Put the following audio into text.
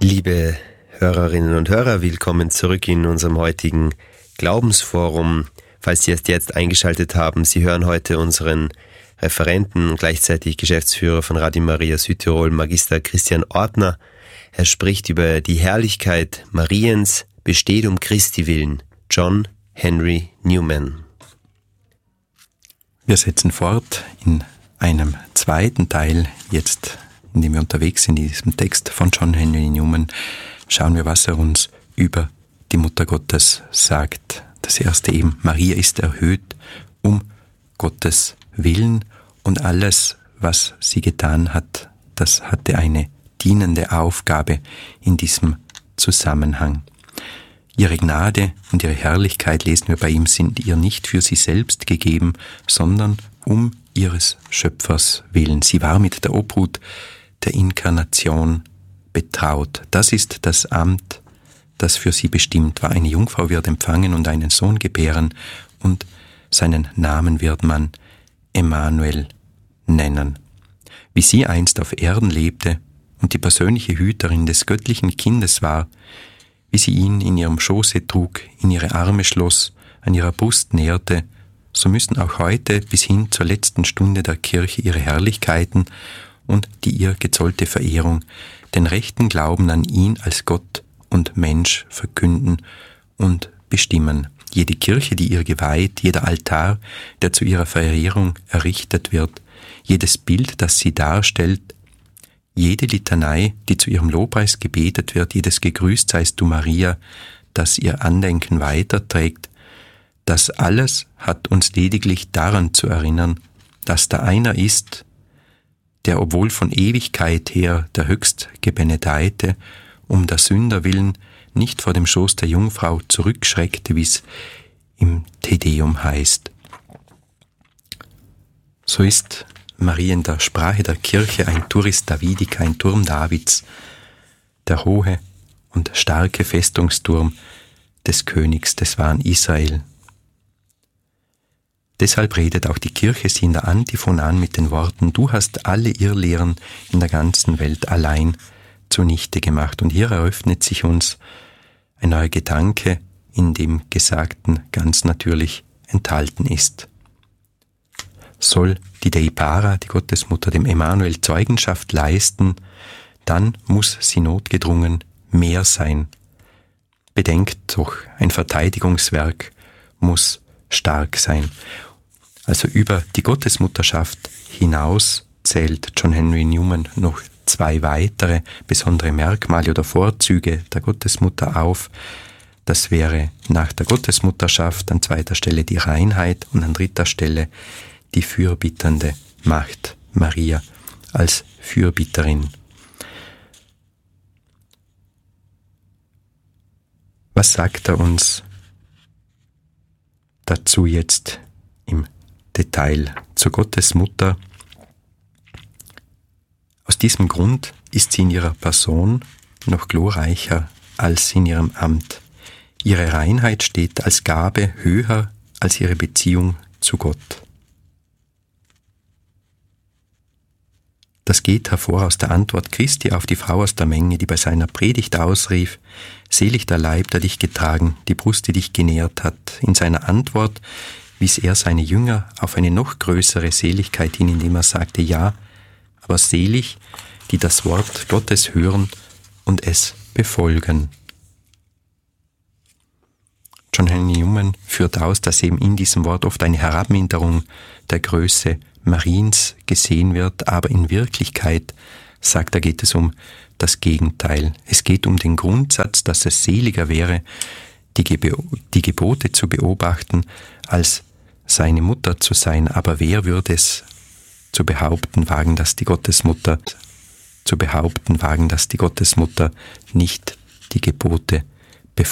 Liebe Hörerinnen und Hörer, willkommen zurück in unserem heutigen Glaubensforum. Falls Sie erst jetzt eingeschaltet haben, Sie hören heute unseren Referenten und gleichzeitig Geschäftsführer von Radio Maria Südtirol, Magister Christian Ortner. Er spricht über die Herrlichkeit Mariens, besteht um Christi willen. John Henry Newman. Wir setzen fort in einem zweiten Teil, jetzt, in dem wir unterwegs sind, in diesem Text von John Henry Newman, schauen wir, was er uns über die Mutter Gottes sagt. Das erste eben, Maria ist erhöht um Gottes Willen und alles, was sie getan hat, das hatte eine dienende Aufgabe in diesem Zusammenhang. Ihre Gnade und ihre Herrlichkeit, lesen wir bei ihm, sind ihr nicht für sie selbst gegeben, sondern um ihres Schöpfers willen. Sie war mit der Obhut der Inkarnation betraut. Das ist das Amt, das für sie bestimmt war. Eine Jungfrau wird empfangen und einen Sohn gebären, und seinen Namen wird man Emmanuel nennen. Wie sie einst auf Erden lebte und die persönliche Hüterin des göttlichen Kindes war, wie sie ihn in ihrem Schoße trug, in ihre Arme schloss, an ihrer Brust nährte, so müssen auch heute bis hin zur letzten Stunde der Kirche ihre Herrlichkeiten und die ihr gezollte Verehrung den rechten Glauben an ihn als Gott und Mensch verkünden und bestimmen. Jede Kirche, die ihr geweiht, jeder Altar, der zu ihrer Verehrung errichtet wird, jedes Bild, das sie darstellt, jede Litanei, die zu ihrem Lobpreis gebetet wird, jedes Gegrüßt seist du Maria, das ihr Andenken weiterträgt, das alles hat uns lediglich daran zu erinnern, dass da einer ist, der, obwohl von Ewigkeit her der Höchstgebenedeite, um der Sünder willen nicht vor dem Schoß der Jungfrau zurückschreckte, wie es im Te-Deum heißt. So ist Maria in der Sprache der Kirche ein Turris Davidica, ein Turm Davids, der hohe und starke Festungsturm des Königs des wahren Israel. Deshalb redet auch die Kirche sie in der Antiphon an mit den Worten: Du hast alle Irrlehren in der ganzen Welt allein zunichte gemacht. Und hier eröffnet sich uns ein neuer Gedanke, in dem Gesagten ganz natürlich enthalten ist. Soll die Dei Para, die Gottesmutter, dem Emmanuel Zeugenschaft leisten, dann muss sie notgedrungen mehr sein. Bedenkt doch, ein Verteidigungswerk muss stark sein. Also über die Gottesmutterschaft hinaus zählt John Henry Newman noch zwei weitere besondere Merkmale oder Vorzüge der Gottesmutter auf. Das wäre nach der Gottesmutterschaft an zweiter Stelle die Reinheit und an dritter Stelle die fürbittende Macht, Maria als Fürbitterin. Was sagt er uns dazu jetzt im Detail zur Gottesmutter? Aus diesem Grund ist sie in ihrer Person noch glorreicher als in ihrem Amt. Ihre Reinheit steht als Gabe höher als ihre Beziehung zu Gott. Das geht hervor aus der Antwort Christi auf die Frau aus der Menge, die bei seiner Predigt ausrief: Selig der Leib, der dich getragen, die Brust, die dich genährt hat. In seiner Antwort wies er seine Jünger auf eine noch größere Seligkeit hin, indem er sagte: Ja, aber selig, die das Wort Gottes hören und es befolgen. John Henry Newman führt aus, dass eben in diesem Wort oft eine Herabminderung der Größe Mariens gesehen wird, aber in Wirklichkeit, sagt er, geht es um das Gegenteil. Es geht um den Grundsatz, dass es seliger wäre, die Gebote zu beobachten, als seine Mutter zu sein. Aber wer würde es zu behaupten wagen, dass die Gottesmutter nicht die Gebote